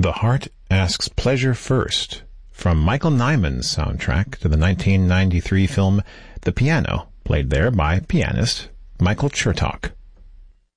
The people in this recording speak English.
The Heart Asks Pleasure First, from Michael Nyman's soundtrack to the 1993 film The Piano, played there by pianist Michael Chertok.